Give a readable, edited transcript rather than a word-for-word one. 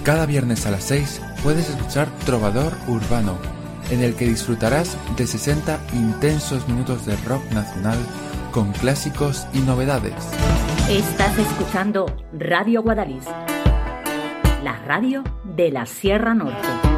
Cada viernes a las 6 puedes escuchar Trovador Urbano, en el que disfrutarás de 60 intensos minutos de rock nacional con clásicos y novedades. Estás escuchando Radio Guadalís, la radio de la Sierra Norte.